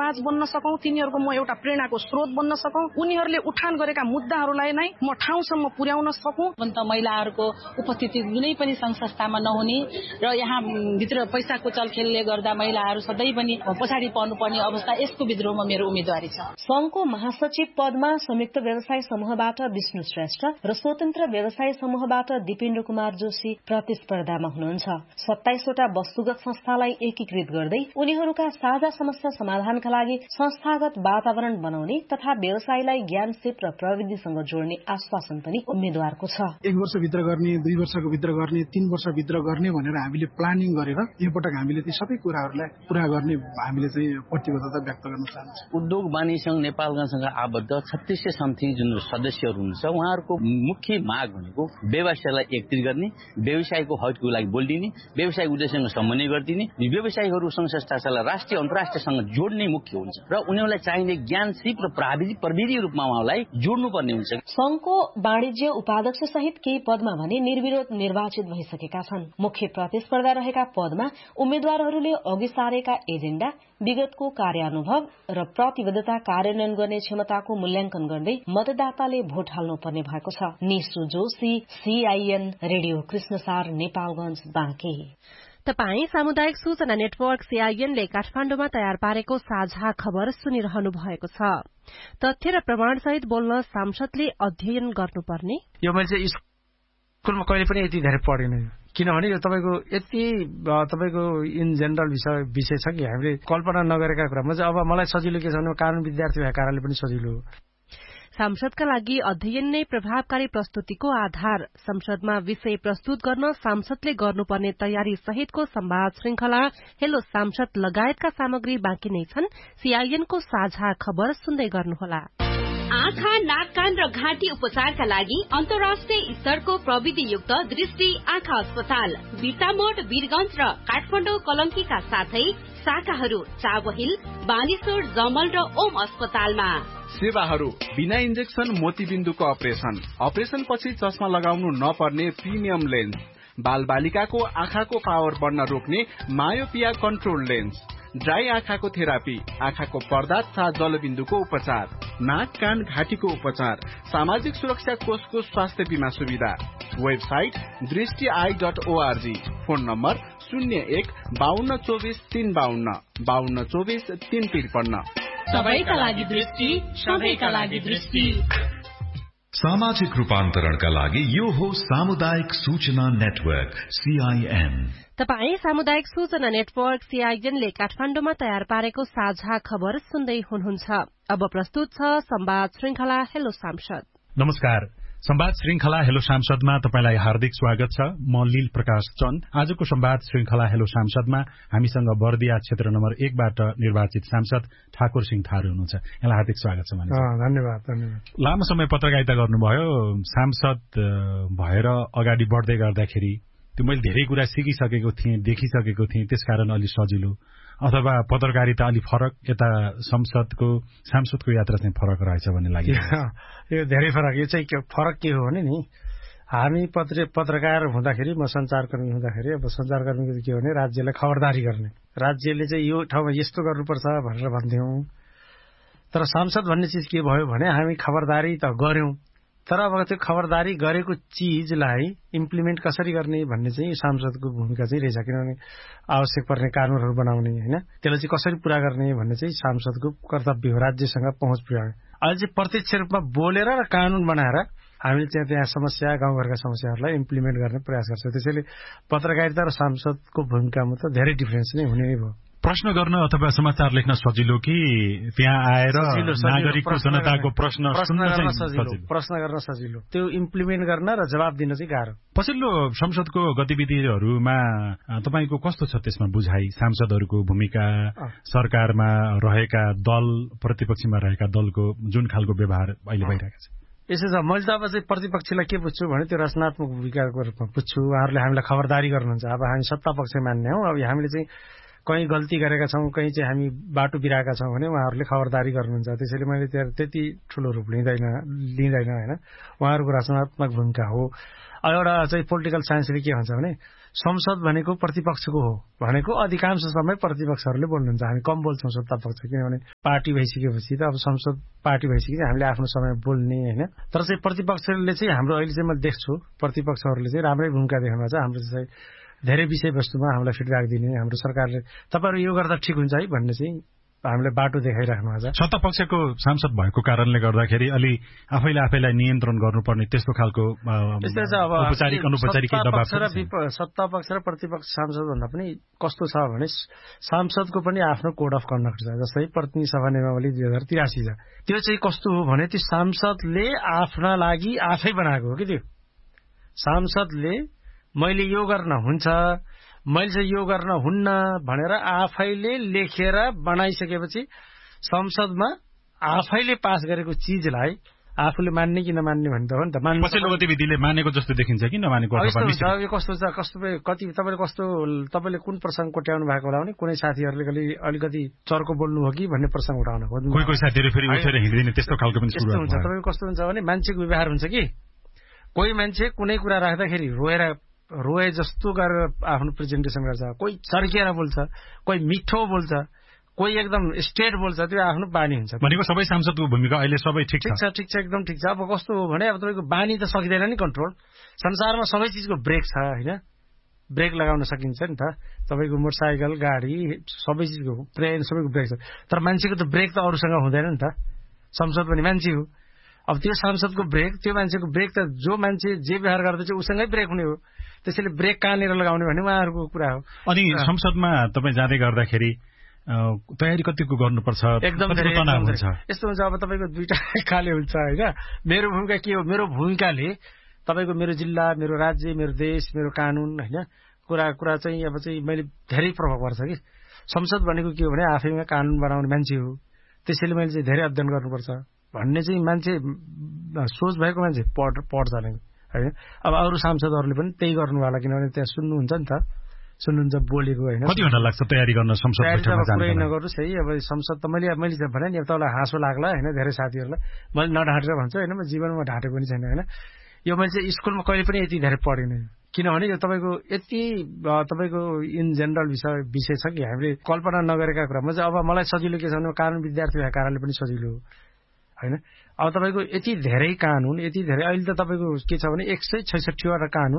आवाज बन्न सकौं, तिनीहरूको म एउटा प्रेरणाको स्रोत बन्न सकौं, उनीहरूले उठान गरेका मुद्दाहरूलाई नै म ठाउँसम्म पुर्याउन सकौं। महिलाहरूको उपस्थिति कुनै पनि संघ संस्थामा नहुने र यहाँ भित्र पैसाको चलखेलले गर्दा महिलाहरू सधैँ पनि पछाडि पर्नुपर्ने अवस्था, यसको विद्रोहमा मेरो उम्मेदवारी छ। संघको महासचिव पदमा संयुक्त व्यवसाय समूहबाट विष्णु श्रेष्ठ र स्वतन्त्र व्यवसाय समूहबाट दिपेन्द्र कुमार जोशी प्रतिस्पर्धामा हुनुहुन्छ। 27 वटा वस्तुगत संस्थालाई एकीकृत गर्दै उनीहरूका साझा समस्या समाधानका लागि संस्थागत वातावरण बनाउने तथा व्यवसायलाई ज्ञान सिप र प्रविधिसँग जोड्ने आश्वासन पनि उम्मेद्वारको छ। 1 वर्षभित्र गर्ने, 2 वर्षको भित्र गर्ने, 3 वर्षभित्र गर्ने भनेर हामीले प्लानिङ गरेर यो पटक हामीले ती सबै कुराहरूलाई पूरा गर्ने हामीले चाहिँ प्रतिबद्धता व्यक्त गर्न चाहन्छौँ। उद्योग वाणिज्य संघ नेपालगञ्जसँग आबद्ध 3600 समथिङ जुन सदस्यहरू हुनुहुन्छ, उहाँहरूको मुख्य माग भनेको व्यवसायलाई एकत्रित गर्ने, व्यवसायको हकको लागि बोलिदिने, व्यवसायिक उद्देश्यसँग समन्वय गरिदिने, व्यवसायीहरू संघ संस्थालाई राष्ट्रिय अन्तर्राष्ट्रियसँग जोड्ने मुख्य हुन्छ र उनीहरूलाई चाहिने ज्ञान सिप र प्रविधि रूपमा उहाँलाई जोड्नुपर्ने हुन्छ। संघको वाणिज्य उपाध्यक्ष सहित केही पदमा भने निर्विरोध निर्वाचित भइसकेका छन्। मुख्य प्रतिस्पर्धा रहेका पदमा उम्मेद्वारहरूले अघि सारेका एजेण्डा, विगतको कार्यानुभव र प्रतिबद्धता कार्यान्वयन गर्ने क्षमताको मूल्याङ्कन गर्दै मतदाताले भोट हाल्नुपर्ने भएको छ। Nishu Joshi, CIN radio Krishnasar, Nepalgunj, Banke. तपाई सामुदायिक सूचना नेटवर्क CIN ले काठमाण्डुमा तयार पारेको साझा खबर सुनिरहनु भएको छ। तथ्य र प्रमाण सहित बोल्न सांसदले अध्ययन गर्नुपर्ने। यो मैले चाहिँ स्कुलमा कहिले पनि यति धेरै पढिनँ, किनभने यो तपाईको इन जेनरल विषय छ कि हामीले कल्पना नगरेका कुरा। अब मलाई सजिलो के छ भने कानून विद्यार्थी भएको कारणले पनि सजिलो हो। संसदका लागि अध्ययन नै प्रभावकारी प्रस्तुतिको आधार। संसदमा विषय प्रस्तुत गर्न सांसदले गर्नुपर्ने तयारी सहितको संवाद श्रृंखला हेलो सांसद लगायतका सामग्री बाँकी नै छन्। CIN को साझा खबर सुन्दै गर्नुहोला। आँखा, नाक, कान र घाँटी उपचारका लागि अन्तर्राष्ट्रिय स्तरको प्रविधियुक्त दृष्टि आँखा अस्पताल बिर्तामोड, वीरगञ्ज र काठमाडौँ कलंकीका साथै शाखाहरू चाबहिल, बानेश्वर, जमल र ओम अस्पतालमा। सेवाहरू बिना इन्जेक्सन मोतीबिन्दुको अपरेसन पछि चस्मा लगाउनु नपर्ने प्रिमियम लेन्स, बाल बालिकाको आँखाको पावर बढ्न रोक्ने मायोपिया कन्ट्रोल लेन्स, ड्राई आँखाको थेरापी, आँखाको पर्दा तथा जलबिन्दुको उपचार, नाक, कान, घाँटीको उपचार, सामाजिक सुरक्षा कोषको स्वास्थ्य बीमा सुविधा। Website दृष्टि.org, phone number 01 52 24 352 52 24 353। सबैका लागि दृष्टि, सबैका लागि दृष्टि। सामाजिक रूपान्तरणका लागि यो हो सामुदायिक सूचना नेटवर्क CIN। तपाई सामुदायिक सूचना नेटवर्क CIN ले काठमाण्डुमा तयार पारेको साझा खबर सुन्दै हुनुहुन्छ। अब प्रस्तुत छ संवाद श्रृंखला हेलो सांसद। नमस्कार। संवाद श्रृंखला हेलो सांसदमा तपाईलाई हार्दिक स्वागत छ। म लील प्रकाश चन्द। आजको संवाद श्रृंखला हेलो सांसदमा हामीसँग बर्दिया क्षेत्र नम्बर 1 बाट निर्वाचित सांसद ठाकुर सिंह थारू हुनुहुन्छ। यहाँलाई हार्दिक स्वागत छ। धन्यवाद। लामो समय पत्रकारिता गर्नुभयो। सांसद भएर अगाडि बढ्दै गर्दाखेरि त्यो मैले धेरै कुरा सिकिसकेको थिएँ, देखिसकेको थिएँ, त्यसकारण अलि सजिलो, अथवा पत्रकारिता अलि फरक, यता सांसदको यात्रा चाहिँ फरक रहेछ भन्ने लाग्यो। यो धेरै फरक। यो चाहिँ फरक के हो भने नि, हामी पत्रकार हुँदाखेरि, म संचारकर्मी हुँदाखेरि, अब संचारकर्मीको के हो भने राज्यलाई खबरदारी गर्ने, राज्यले चाहिँ यो ठाउँमा यस्तो गर्नुपर्छ भनेर भन्थ्यौं। तर सांसद भन्ने चिज के भयो भने हामी खबरदारी त गर्यौं, तर अब त्यो खबरदारी गरेको चिजलाई इम्प्लिमेन्ट कसरी गर्ने भन्ने चाहिँ सांसदको भूमिका चाहिँ रहेछ। किनभने आवश्यक पर्ने कानूनहरू बनाउने, हैन, त्यसलाई चाहिँ कसरी पूरा गर्ने भन्ने चाहिँ सांसदको कर्तव्य हो, राज्यसँग पहुँच पुर्याउने। अहिले चाहिँ प्रत्यक्ष रूपमा बोलेर र कानून बनाएर हामीले चाहिँ त्यहाँ समस्या, गाउँघरका समस्याहरूलाई इम्प्लिमेन्ट गर्ने प्रयास गर्छौँ। त्यसैले पत्रकारिता र सांसदको भूमिकामा त धेरै डिफरेन्स नै हुने नै भयो। प्रश्न गर्न अथवा समाचार लेख्न सजिलो कि त्यहाँ आएर नागरिकको जनताको प्रश्न गर्न सजिलो, त्यो इम्प्लिमेन्ट गर्न र जवाब दिन चाहिँ गाह्रो। पछिल्लो संसदको गतिविधिहरूमा तपाईको कस्तो छ त्यसमा बुझाइ? सांसदहरूको भूमिका, सरकारमा रहेका दल, प्रतिपक्षमा रहेका दलको जुन खालको व्यवहार अहिले भइरहेको छ? यसो छ, मैले त अब चाहिँ प्रतिपक्षलाई के बुझ्छु भने त्यो रचनात्मक भूमिकाको रूपमा बुझ्छु। उहाँहरूले हामीलाई खबरदारी गर्नुहुन्छ। अब हामी सत्ता पक्ष मान्ने हौ, अब हामीले चाहिँ कहीँ गल्ती गरेका छौँ, कहीँ चाहिँ हामी बाटो बिराएका छौँ भने उहाँहरूले खबरदारी गर्नुहुन्छ। त्यसैले मैले त्यति ठुलो रूप लिँदैन, होइन। उहाँहरूको रचनात्मक भूमिका हो। एउटा चाहिँ पोलिटिकल साइन्सले के भन्छ भने संसद भनेको प्रतिपक्षको हो भनेको अधिकांश समय प्रतिपक्षहरूले बोल्नुहुन्छ, हामी कम बोल्छौँ सत्तापक्ष, किनभने पार्टी भइसकेपछि त अब संसद पार्टी भइसकेपछि हामीले आफ्नो समय बोल्ने होइन। तर चाहिँ प्रतिपक्षले चाहिँ हाम्रो अहिले चाहिँ मैले देख्छु प्रतिपक्षहरूले चाहिँ राम्रै भूमिका देखाउनु छ, हाम्रो चाहिँ धेरै विषयवस्तुमा हामीलाई फिडब्याक दिने, हाम्रो सरकारले तपाईँहरू यो गर्दा ठिक हुन्छ है भन्ने चाहिँ हामीलाई बाटो देखाइराख्नु भएको छ। सत्तापक्षको सांसद भएको कारणले गर्दाखेरि अलि आफैलाई नियन्त्रण गर्नुपर्ने त्यस्तो खालको औपचारिक अनौपचारिक दबाव छ। सत्तापक्ष र प्रतिपक्ष सांसद भन्दा पनि कस्तो छ भने सांसदको पनि आफ्नो कोड अफ कन्डक्ट छ, जस्तै प्रतिनिधि सभा नियमावली 2083 छ। त्यो चाहिँ कस्तो हो भने त्यो सांसदले आफ्ना लागि आफै बनाएको हो कि त्यो सांसदले मैले यो गर्न हुन्छ, मैले चाहिँ यो गर्न हुन्न भनेर आफैले लेखेर बनाइसकेपछि संसदमा आफैले पास गरेको चिजलाई आफूले मान्ने कि नमान्ने भन्ने त हो नि त। पछिल्लो गतिविधिले मानेको जस्तो देखिन्छ कि नमानेको? तपाईँले कुन प्रसङ्ग कोट्याउनु भएको होला भने कुनै साथीहरूले अलिकति चर्को बोल्नु हो कि भन्ने प्रसङ्ग उठाउनु खोज्नु, कोही साथीहरू फेरि उठेर हिँड्दिने त्यस्तो खालको पनि सुरु हुन्छ। तपाईँको कस्तो हुन्छ भने मान्छेको व्यवहार हुन्छ कि कोही मान्छे कुनै कुरा राख्दाखेरि रोए जस्तो गरेर आफ्नो प्रेजेन्टेसन गर्छ, कोही चर्किएर बोल्छ, कोही मिठो बोल्छ, कोही एकदम स्ट्रेट बोल्छ, त्यो आफ्नो बानी हुन्छ। भनेको सबै सांसदको भूमिका अहिले सबै ठिक छ, एकदम ठिक छ। अब कस्तो हो भने अब तपाईँको बानी त सकिँदैन नि कन्ट्रोल, संसारमा सबै चिजको ब्रेक छ होइन, ब्रेक लगाउन सकिन्छ नि त। तपाईँको मोटरसाइकल गाडी सबै चिजको ट्रेन सबैको ब्रेक छ, तर मान्छेको त ब्रेक त अरूसँग हुँदैन नि त। संसद पनि मान्छे हो, अब त्यो सांसदको ब्रेक त्यो मान्छेको ब्रेक त जो मान्छे जे व्यवहार गर्दैछ उसँगै ब्रेक हुने हो, त्यसैले ब्रेक कहाँनिर लगाउने भन्ने उहाँहरूको कुरा हो। अनि संसदमा तपाईँ जाँदै गर्दाखेरि तयारी कतिको गर्नुपर्छ? एकदम तनाव हुन्छ। यस्तो हुन्छ अब तपाईँको दुईटा खाले हुन्छ होइन। मेरो भूमिका के हो? मेरो भूमिकाले तपाईँको मेरो जिल्ला, मेरो राज्य, मेरो देश, मेरो कानुन होइन कुरा चाहिँ अब चाहिँ मैले धेरै प्रभाव पर्छ कि। संसद भनेको के हो भने आफैमा कानुन बनाउने मान्छे हो, त्यसैले मैले चाहिँ धेरै अध्ययन गर्नुपर्छ भन्ने चाहिँ मान्छे सोच भएको मान्छे पढ्छ नै होइन। अब अरू सांसदहरूले पनि त्यही गर्नुभयो, किनभने त्यहाँ सुन्नुहुन्छ नि त, सुन्नुहुन्छ बोलेको होइन। कति घण्टा लाग्छ तयारी गर्न संसद बैठकमा जान? कुरै नगर्नुहोस् है, अब संसद त मैले भने नि अब तपाईँलाई हाँसो लाग्ला होइन, धेरै साथीहरूलाई मैले नढाँटेर भन्छु होइन, म जीवनमा ढाँटेको पनि छैन होइन। यो मैले चाहिँ स्कुलमा कहिले पनि यति धेरै पढिनँ, किनभने यो तपाईँको यति तपाईँको इन जेनरल विषय छ कि हामीले कल्पना नगरेका कुरा। म चाहिँ अब मलाई सजिलो के छ भने कानुन विद्यार्थी भएको कारणले पनि सजिलो हो होइन। अब तपाईँको यति धेरै कानुन, यति धेरै अहिले त तपाईँको के छ भने 166वटा कानुन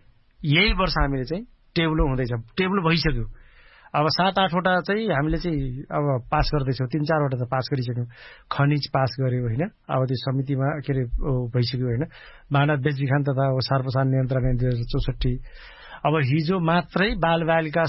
यही वर्ष हामीले चाहिँ टेबल हुँदैछ, टेबल भइसक्यो। अब 7-8वटा चाहिँ हामीले चाहिँ अब पास गर्दैछौँ, 3-4वटा त पास गरिसक्यौँ। खनिज पास गर्यो होइन, अब त्यो समितिमा के अरे भइसक्यो होइन। मानव बेचबिखान तथा ओसार पसार नियन्त्रण ऐन 2064। अब हिजो मात्रै बालबालिका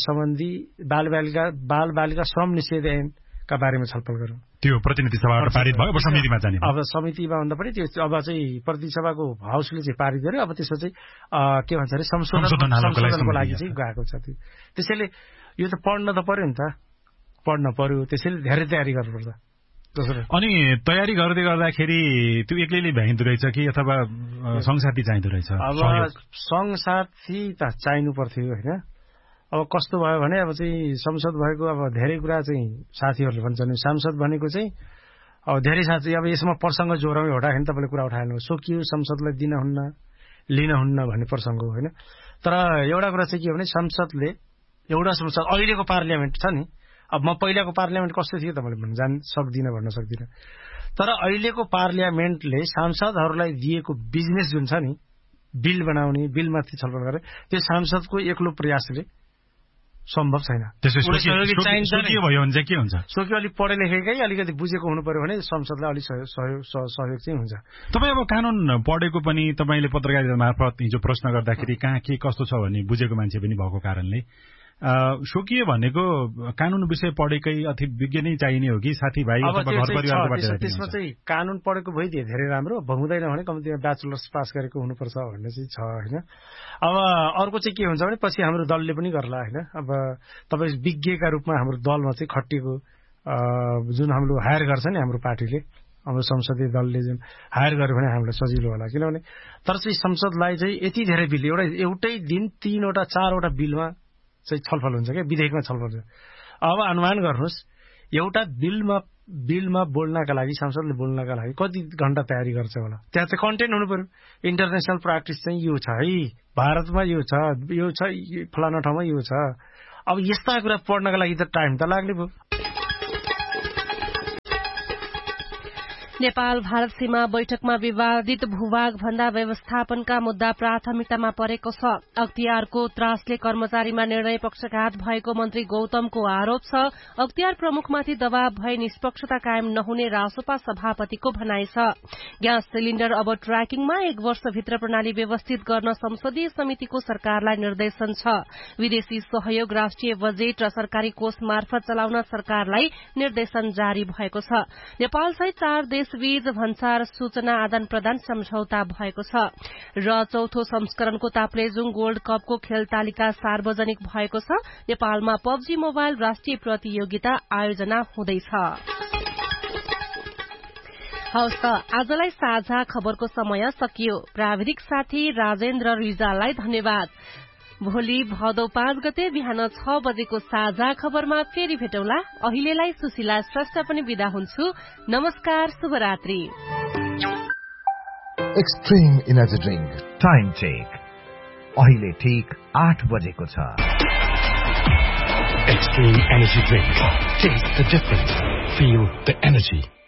श्रम निषेध ऐनका बारेमा छलफल गरौँ। त्यो प्रतिनिधि सभाबाट पारित भयो, अब समितिमा जाने। अब समितिमा भन्दा पनि त्यो अब चाहिँ प्रतिनिधि सभाको हाउसले चाहिँ पारित गर्यो, अब त्यसो चाहिँ के भन्छ अरे संशोधनको लागि चाहिँ गएको छ त्यो। त्यसैले यो त पढ्न त पर्यो नि त, पढ्न पर्यो, त्यसैले धेरै तयारी गर्नुपर्छ। अनि तयारी गर्दै गर्दाखेरि त्यो एक्लैले भ्याइँदो रहेछ कि अथवा संघसाथी चाहिँदो रहेछ? अब संघसाथी त चाहिनु पर्थ्यो होइन। अब कस्तो भयो भने अब चाहिँ संसद भएको अब धेरै कुरा चाहिँ साथीहरूले भन्छन् सांसद भनेको चाहिँ अब धेरै साथी अब यसमा प्रसङ्ग जोराउँ एउटाखेरि तपाईँले कुरा उठाएन, सोकियो संसदलाई दिनहुन्न लिनहुन्न भन्ने प्रसङ्ग हो होइन। तर एउटा कुरा चाहिँ के हो भने संसदले एउटा संसद अहिलेको पार्लियामेन्ट छ नि, अब म पहिलाको पार्लियामेन्ट कस्तो थियो त मैले भन्न सक्दिनँ, तर अहिलेको पार्लियामेन्टले सांसदहरूलाई दिएको बिजनेस जुन छ नि, बिल बनाउने, बिलमाथि छलफल गरेर त्यो सांसदको एक्लो प्रयासले सम्भव छैन। भयो भने चाहिँ के हुन्छ? सोक्यो अलिक पढे लेखेकै अलिकति बुझेको हुनु पर्यो भने संसदलाई अलिक सहयोग चाहिँ हुन्छ। तपाईँ अब कानुन पढेको पनि, तपाईँले पत्रकारिता मार्फत हिजो प्रश्न गर्दाखेरि कहाँ के कस्तो छ भन्ने बुझेको मान्छे पनि भएको कारणले सोकियो भनेको कानुन विषय पढेकै विज्ञ नै चाहिने हो कि साथीभाइ अथवा घर परिवारबाट? त्यसमा चाहिँ कानुन पढेको भइदिए धेरै राम्रो, हुँदैन भने कम्तीमा ब्याचलर्स पास गरेको हुनुपर्छ भन्ने चाहिँ छ होइन। अब अर्को चाहिँ के हुन्छ भने पछि हाम्रो दलले पनि गर्ला होइन। अब तपाईँ विज्ञका रूपमा हाम्रो दलमा चाहिँ खटिएको जुन हाम्रो हायर गर्छ नि हाम्रो पार्टीले, हाम्रो संसदीय दलले जुन हायर गर्यो भने हामीलाई सजिलो होला, किनभने तर चाहिँ संसदलाई चाहिँ यति धेरै बिल एउटै दिन 3वटा 4वटा बिलमा चाहिँ छलफल हुन्छ क्या, विधेयकमा छलफल हुन्छ। अब अनुमान गर्नुहोस् एउटा बिलमा बिलमा बोल्नका लागि संसदले बोल्नका लागि कति घण्टा तयारी गर्छ होला त्यहाँ चाहिँ कन्टेन्ट हुनु पर्यो इन्टरनेसनल प्र्याक्टिस चाहिँ यो छ है भारतमा यो छ फलाना ठाउँमा यो छ अब यस्ता कुरा पढ्नका लागि त टाइम त लाग्ने भयो नेपाल भारत सीमा बैठकमा विवादित भूभाग भन्दा व्यवस्थापनका मुद्दा प्राथमिकतामा परेको छ अख्तियारको त्रासले कर्मचारीमा निर्णय पक्षघात भएको मन्त्री गौतमको आरोप छ अख्तियार प्रमुखमाथि दबाव भए निष्पक्षता कायम नहुने रासोपा सभापतिको भनाइ छ ग्यास सिलिण्डर अब ट्र्याकिङमा 1 वर्षभित्र प्रणाली व्यवस्थित गर्न संसदीय समितिको सरकारलाई निर्देशन छ विदेशी सहयोग राष्ट्रिय बजेट र सरकारी कोष मार्फत चलाउन सरकारलाई निर्देशन जारी भएको छ नेपालसहित 4 देशबीच भन्सार सूचना आदान प्रदान सम्झौता भएको छ र चौथो संस्करणको ताप्लेजुङ गोल्ड कपको खेल तालिका सार्वजनिक भएको छ नेपालमा पबजी मोबाइल राष्ट्रिय प्रतियोगिता आयोजना हुँदैछ हवस् त आजलाई साझा खबरको समय सकियो प्राविधिक साथी राजेन्द्र रिजाललाई धन्यवाद भोलि भदौ 5 गते बिहान 6 बजेको साझा खबरमा फेरि भेटौँला अहिलेलाई सुशीला श्रेष्ठ पनि बिदा हुन्छु नमस्कार शुभरात्रि extreme energy drink time check अहिले ठीक 8 बजेको छ extreme energy drink test the difference feel the energy